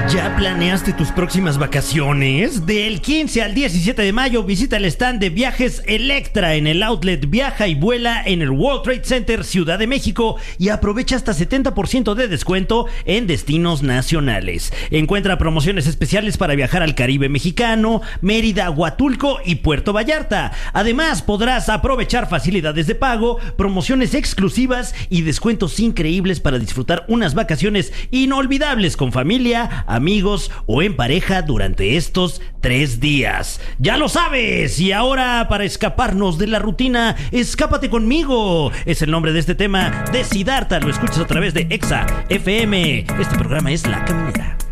¿Ya planeaste tus próximas vacaciones? Del 15 al 17 de mayo visita el stand de Viajes Electra en el outlet Viaja y Vuela en el World Trade Center Ciudad de México y aprovecha hasta 70% de descuento en destinos nacionales. Encuentra promociones especiales para viajar al Caribe mexicano, Mérida, Huatulco y Puerto Vallarta. Además, podrás aprovechar facilidades de pago, promociones exclusivas y descuentos increíbles para disfrutar unas vacaciones inolvidables con familia, amigos o en pareja durante estos 3 días. ¡Ya lo sabes! Y ahora, para escaparnos de la rutina, escápate conmigo. Es el nombre de este tema de Siddhartha. Lo escuchas a través de Exa FM. Este programa es La Caminera.